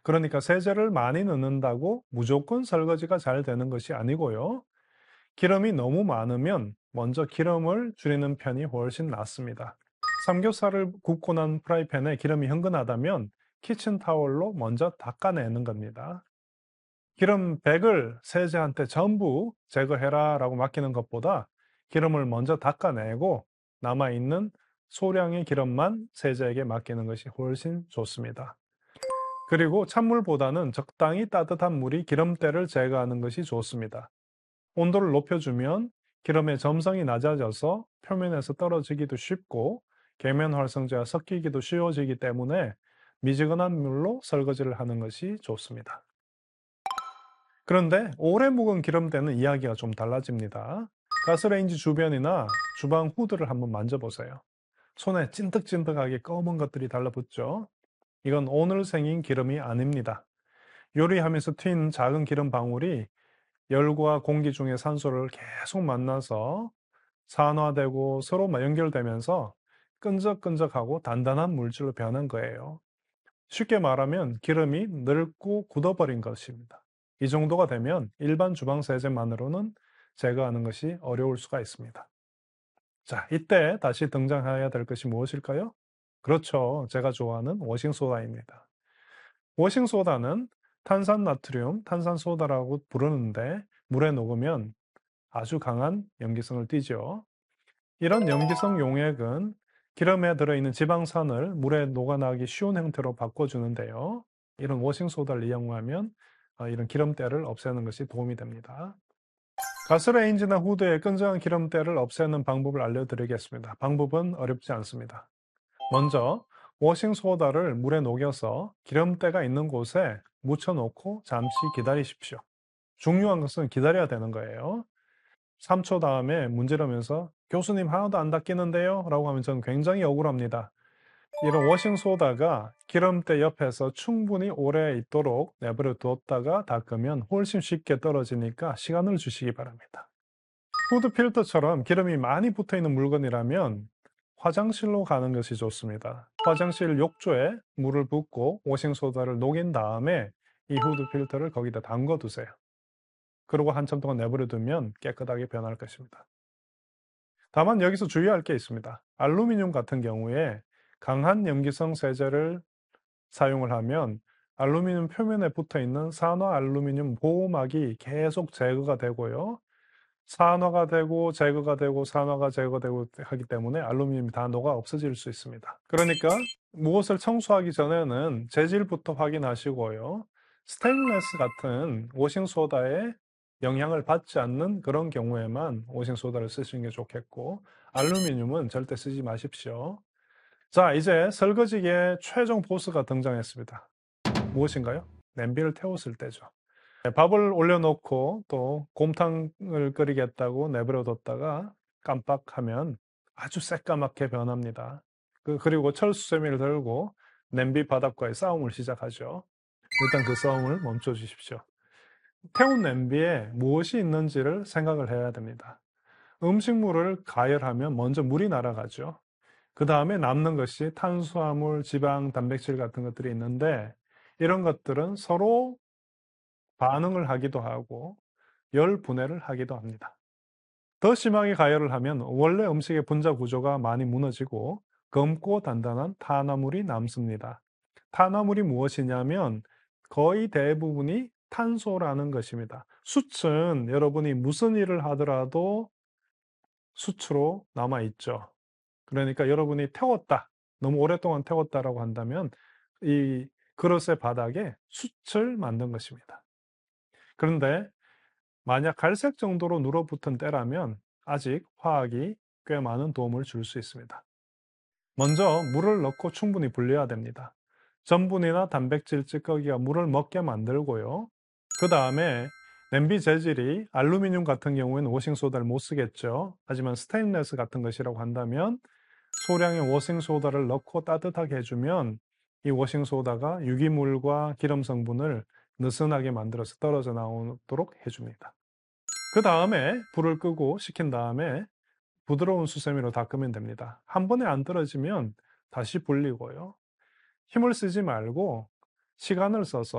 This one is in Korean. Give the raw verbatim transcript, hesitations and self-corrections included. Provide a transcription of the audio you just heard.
그러니까 세제를 많이 넣는다고 무조건 설거지가 잘 되는 것이 아니고요. 기름이 너무 많으면 먼저 기름을 줄이는 편이 훨씬 낫습니다. 삼겹살을 굽고 난 프라이팬에 기름이 흥건하다면 키친타월로 먼저 닦아내는 겁니다. 기름 백을 세제한테 전부 제거해라 라고 맡기는 것보다 기름을 먼저 닦아내고 남아있는 소량의 기름만 세제에게 맡기는 것이 훨씬 좋습니다. 그리고 찬물보다는 적당히 따뜻한 물이 기름때를 제거하는 것이 좋습니다. 온도를 높여주면 기름의 점성이 낮아져서 표면에서 떨어지기도 쉽고 계면 활성제와 섞이기도 쉬워지기 때문에 미지근한 물로 설거지를 하는 것이 좋습니다. 그런데 오래 묵은 기름때는 이야기가 좀 달라집니다. 가스레인지 주변이나 주방 후드를 한번 만져보세요. 손에 찐득찐득하게 검은 것들이 달라붙죠. 이건 오늘 생긴 기름이 아닙니다. 요리하면서 튄 작은 기름 방울이 열과 공기 중에 산소를 계속 만나서 산화되고 서로 연결되면서 끈적끈적하고 단단한 물질로 변한 거예요. 쉽게 말하면 기름이 늙고 굳어버린 것입니다. 이 정도가 되면 일반 주방 세제만으로는 제거하는 것이 어려울 수가 있습니다. 자, 이때 다시 등장해야 될 것이 무엇일까요? 그렇죠. 제가 좋아하는 워싱소다입니다. 워싱소다는 탄산나트륨, 탄산소다라고 부르는데 물에 녹으면 아주 강한 염기성을 띠죠. 이런 염기성 용액은 기름에 들어있는 지방산을 물에 녹아나기 쉬운 형태로 바꿔주는데요. 이런 워싱소다를 이용하면 어, 이런 기름때를 없애는 것이 도움이 됩니다. 가스레인지나 후드에 끈적한 기름때를 없애는 방법을 알려드리겠습니다. 방법은 어렵지 않습니다. 먼저 워싱소다를 물에 녹여서 기름때가 있는 곳에 묻혀놓고 잠시 기다리십시오. 중요한 것은 기다려야 되는 거예요. 삼 초 다음에 문지르면서 "교수님 하나도 안 닦이는데요?" 라고 하면 저는 굉장히 억울합니다. 이런 워싱소다가 기름때 옆에서 충분히 오래 있도록 내버려 두었다가 닦으면 훨씬 쉽게 떨어지니까 시간을 주시기 바랍니다. 후드 필터처럼 기름이 많이 붙어 있는 물건이라면 화장실로 가는 것이 좋습니다. 화장실 욕조에 물을 붓고 워싱소다를 녹인 다음에 이 후드 필터를 거기다 담궈 두세요. 그리고 한참 동안 내버려 두면 깨끗하게 변할 것입니다. 다만 여기서 주의할 게 있습니다. 알루미늄 같은 경우에 강한 염기성 세제를 사용을 하면 알루미늄 표면에 붙어 있는 산화 알루미늄 보호막이 계속 제거가 되고요. 산화가 되고 제거가 되고 산화가 제거되고 하기 때문에 알루미늄이 다 녹아 없어질 수 있습니다. 그러니까 무엇을 청소하기 전에는 재질부터 확인하시고요. 스테인리스 같은 워싱소다에 영향을 받지 않는 그런 경우에만 워싱소다를 쓰시는 게 좋겠고 알루미늄은 절대 쓰지 마십시오. 자, 이제 설거지기의 최종 보스가 등장했습니다. 무엇인가요? 냄비를 태웠을 때죠. 네, 밥을 올려놓고 또 곰탕을 끓이겠다고 내버려 뒀다가 깜빡하면 아주 새까맣게 변합니다. 그, 그리고 철수세미를 들고 냄비 바닥과의 싸움을 시작하죠. 일단 그 싸움을 멈춰 주십시오. 태운 냄비에 무엇이 있는지를 생각을 해야 됩니다. 음식물을 가열하면 먼저 물이 날아가죠. 그 다음에 남는 것이 탄수화물, 지방, 단백질 같은 것들이 있는데 이런 것들은 서로 반응을 하기도 하고 열 분해를 하기도 합니다. 더 심하게 가열을 하면 원래 음식의 분자 구조가 많이 무너지고 검고 단단한 탄화물이 남습니다. 탄화물이 무엇이냐면 거의 대부분이 탄소라는 것입니다. 숯은 여러분이 무슨 일을 하더라도 숯으로 남아있죠. 그러니까 여러분이 태웠다, 너무 오랫동안 태웠다라고 한다면 이 그릇의 바닥에 숯을 만든 것입니다. 그런데 만약 갈색 정도로 눌어붙은 때라면 아직 화학이 꽤 많은 도움을 줄 수 있습니다. 먼저 물을 넣고 충분히 불려야 됩니다. 전분이나 단백질 찌꺼기가 물을 먹게 만들고요. 그 다음에 냄비 재질이 알루미늄 같은 경우에는 워싱소다를 못 쓰겠죠. 하지만 스테인리스 같은 것이라고 한다면 소량의 워싱소다를 넣고 따뜻하게 해주면 이 워싱소다가 유기물과 기름 성분을 느슨하게 만들어서 떨어져 나오도록 해줍니다. 그 다음에 불을 끄고 식힌 다음에 부드러운 수세미로 닦으면 됩니다. 한 번에 안 떨어지면 다시 불리고요. 힘을 쓰지 말고 시간을 써서